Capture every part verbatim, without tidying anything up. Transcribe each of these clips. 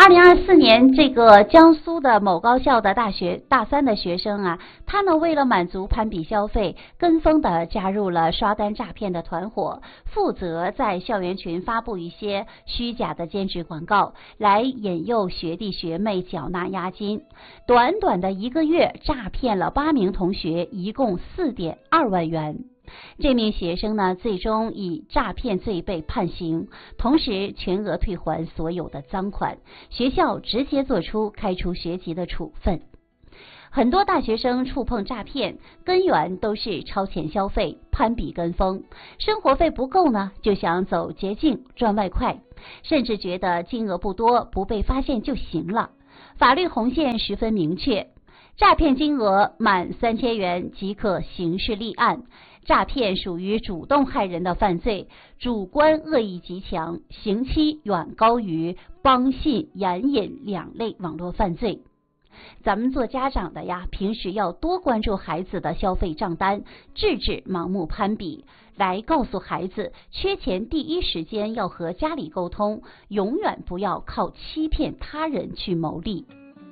二零二四年，这个江苏的某高校的大学大三的学生啊，他呢为了满足攀比消费，跟风的加入了刷单诈骗的团伙，负责在校园群发布一些虚假的兼职广告，来引诱学弟学妹缴纳押金。短短的一个月，诈骗了八名同学，一共四点二万元。这名学生呢，最终以诈骗罪被判刑，同时全额退还所有的赃款，学校直接做出开除学籍的处分。很多大学生触碰诈骗，根源都是超前消费、攀比跟风，生活费不够呢，就想走捷径赚外快，甚至觉得金额不多，不被发现就行了。法律红线十分明确，诈骗金额满三千元即可刑事立案。诈骗属于主动害人的犯罪，主观恶意极强，刑期远高于帮信、援引两类网络犯罪。咱们做家长的呀，平时要多关注孩子的消费账单，制止盲目攀比，来告诉孩子，缺钱第一时间要和家里沟通，永远不要靠欺骗他人去牟利。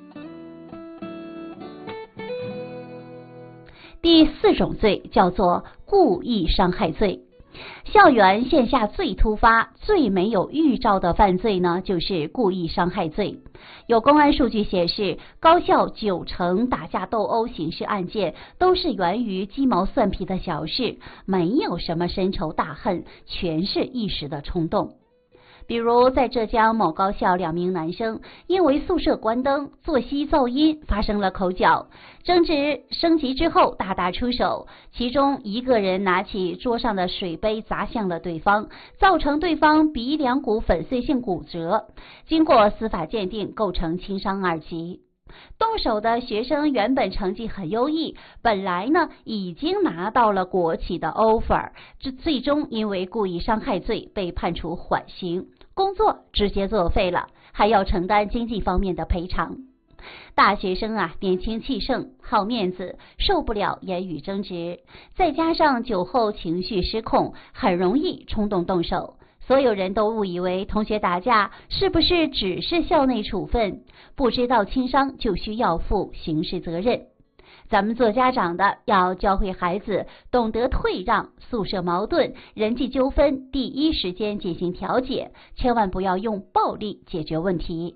第四种罪叫做故意伤害罪。校园线下最突发、最没有预兆的犯罪呢，就是故意伤害罪。有公安数据显示，高校九成打架斗殴刑事案件都是源于鸡毛蒜皮的小事，没有什么深仇大恨，全是一时的冲动。比如在浙江某高校，两名男生因为宿舍关灯、作息噪音发生了口角，争执升级之后大打出手，其中一个人拿起桌上的水杯砸向了对方，造成对方鼻梁骨粉碎性骨折，经过司法鉴定构成轻伤二级。动手的学生原本成绩很优异，本来呢已经拿到了国企的 offer， 这最终因为故意伤害罪被判处缓刑，工作直接作废了，还要承担经济方面的赔偿。大学生啊，年轻气盛，好面子，受不了言语争执，再加上酒后情绪失控，很容易冲动动手。所有人都误以为同学打架是不是只是校内处分，不知道轻伤就需要负刑事责任。咱们做家长的要教会孩子懂得退让，宿舍矛盾、人际纠纷第一时间进行调解，千万不要用暴力解决问题。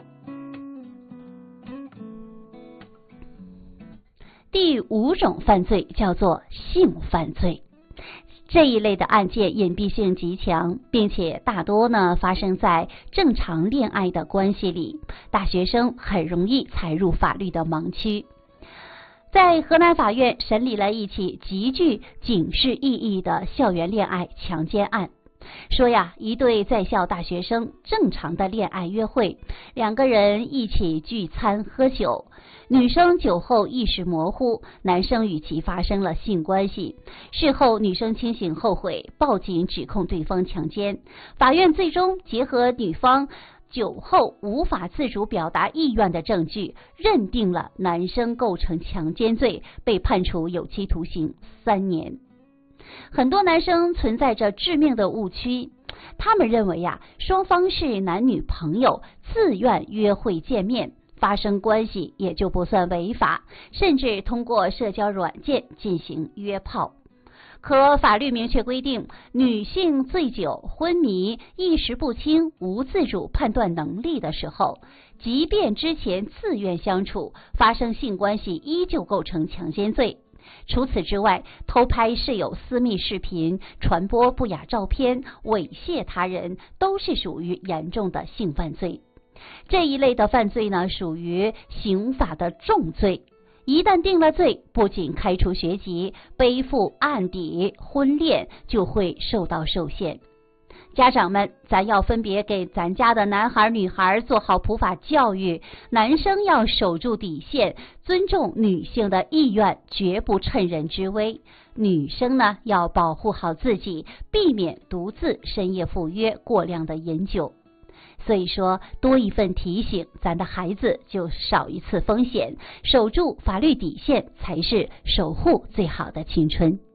第五种犯罪叫做性犯罪。这一类的案件隐蔽性极强，并且大多呢发生在正常恋爱的关系里，大学生很容易踩入法律的盲区。在河南法院审理了一起极具警示意义的校园恋爱强奸案。说呀，一对在校大学生正常的恋爱约会，两个人一起聚餐喝酒，女生酒后意识模糊，男生与其发生了性关系。事后女生清醒后悔，报警指控对方强奸。法院最终结合女方酒后无法自主表达意愿的证据，认定了男生构成强奸罪，被判处有期徒刑三年。很多男生存在着致命的误区，他们认为呀，双方是男女朋友，自愿约会见面，发生关系也就不算违法，甚至通过社交软件进行约炮。可法律明确规定，女性醉酒、昏迷、意识不清、无自主判断能力的时候，即便之前自愿相处，发生性关系依旧构成强奸罪。除此之外，偷拍室友私密视频、传播不雅照片、猥亵他人，都是属于严重的性犯罪。这一类的犯罪呢，属于刑法的重罪。一旦定了罪，不仅开除学籍，背负案底，婚恋就会受到受限。家长们，咱要分别给咱家的男孩女孩做好普法教育，男生要守住底线，尊重女性的意愿，绝不趁人之危。女生呢，要保护好自己，避免独自深夜赴约，过量的饮酒。所以说，多一份提醒，咱的孩子就少一次风险，守住法律底线，才是守护最好的青春。